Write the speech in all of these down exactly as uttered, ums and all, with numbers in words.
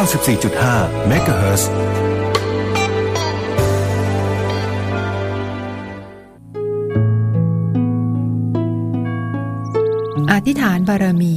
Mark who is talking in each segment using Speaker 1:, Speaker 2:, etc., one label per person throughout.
Speaker 1: าสิบสี่จุดห้า เมกะเฮิรตซ์
Speaker 2: อธิษฐานบารมี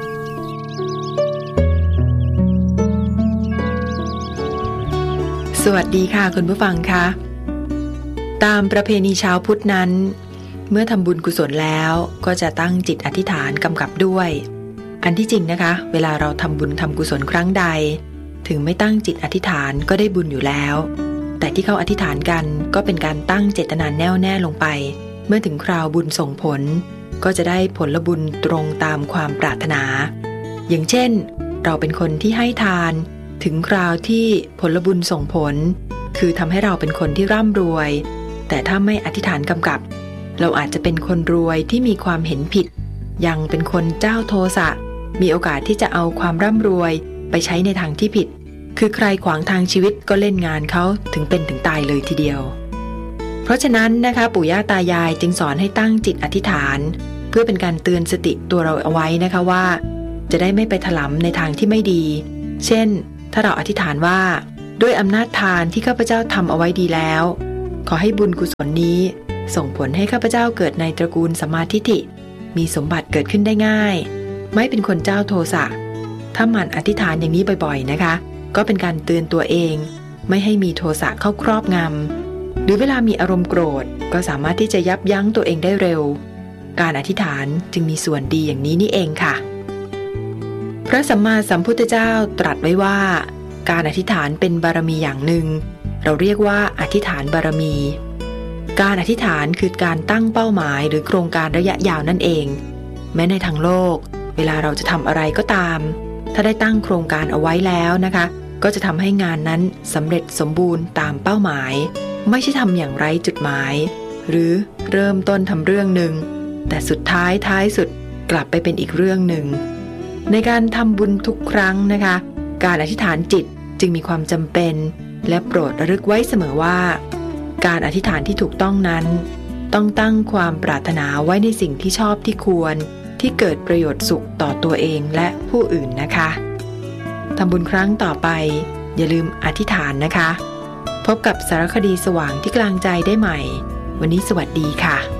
Speaker 2: สวัสดีค่ะคุณผู้ฟังคะตามประเพณีชาวพุทธนั้นเมื่อทำบุญกุศลแล้วก็จะตั้งจิตอธิษฐานกำกับด้วยอันที่จริงนะคะเวลาเราทำบุญทำกุศลครั้งใดถึงไม่ตั้งจิตอธิษฐานก็ได้บุญอยู่แล้วแต่ที่เขาอธิษฐานกันก็เป็นการตั้งเจตนาแน่วแน่ลงไปเมื่อถึงคราวบุญส่งผลก็จะได้ผลบุญตรงตามความปรารถนาอย่างเช่นเราเป็นคนที่ให้ทานถึงคราวที่ผลบุญส่งผลคือทำให้เราเป็นคนที่ร่ำรวยแต่ถ้าไม่อธิษฐานกำกับเราอาจจะเป็นคนรวยที่มีความเห็นผิดยังเป็นคนเจ้าโทสะมีโอกาสที่จะเอาความร่ำรวยไปใช้ในทางที่ผิดคือใครขวางทางชีวิตก็เล่นงานเขาถึงเป็นถึงตายเลยทีเดียวเพราะฉะนั้นนะคะปู่ย่าตายายจึงสอนให้ตั้งจิตอธิษฐานเพื่อเป็นการเตือนสติตัวเราเอาไว้นะคะว่าจะได้ไม่ไปถลำในทางที่ไม่ดีเช่นถ้าเราอธิษฐานว่าด้วยอำนาจทานที่ข้าพเจ้าทำเอาไว้ดีแล้วขอให้บุญกุศลนี้ส่งผลให้ข้าพเจ้าเกิดในตระกูลสัมมาทิฏฐิมีสมบัติเกิดขึ้นได้ง่ายไม่เป็นคนเจ้าโทสะถ้าหมั่นอธิษฐานอย่างนี้บ่อยๆนะคะก็เป็นการเตือนตัวเองไม่ให้มีโทสะเข้าครอบงำหรือเวลามีอารมณ์โกรธก็สามารถที่จะยับยั้งตัวเองได้เร็วการอธิษฐานจึงมีส่วนดีอย่างนี้นี่เองค่ะพระสัมมาสัมพุทธเจ้าตรัสไว้ว่าการอธิษฐานเป็นบารมีอย่างหนึ่งเราเรียกว่าอธิษฐานบารมีการอธิษฐานคือการตั้งเป้าหมายหรือโครงการระยะยาวนั่นเองแม้ในทางโลกเวลาเราจะทำอะไรก็ตามถ้าได้ตั้งโครงการเอาไว้แล้วนะคะก็จะทำให้งานนั้นสำเร็จสมบูรณ์ตามเป้าหมายไม่ใช่ทำอย่างไร้จุดหมายหรือเริ่มต้นทำเรื่องหนึ่งแต่สุดท้ายท้ายสุดกลับไปเป็นอีกเรื่องหนึ่งในการทำบุญทุกครั้งนะคะการอธิษฐานจิตจึงมีความจำเป็นและโปรดระลึกไว้เสมอว่าการอธิษฐานที่ถูกต้องนั้นต้องตั้งความปรารถนาไว้ในสิ่งที่ชอบที่ควรที่เกิดประโยชน์สุขต่อตัวเองและผู้อื่นนะคะทำบุญครั้งต่อไปอย่าลืมอธิษฐานนะคะพบกับสารคดีสว่างที่กลางใจได้ใหม่วันนี้สวัสดีค่ะ